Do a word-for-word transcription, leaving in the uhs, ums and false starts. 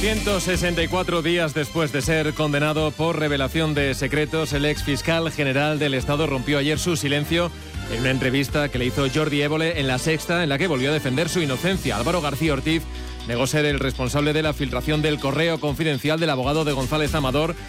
ciento sesenta y cuatro días después de ser condenado por revelación de secretos, el ex fiscal general del Estado rompió ayer su silencio en una entrevista que le hizo Jordi Évole en La Sexta, en la que volvió a defender su inocencia. Álvaro García Ortiz negó ser el responsable de la filtración del correo confidencial del abogado de González Amador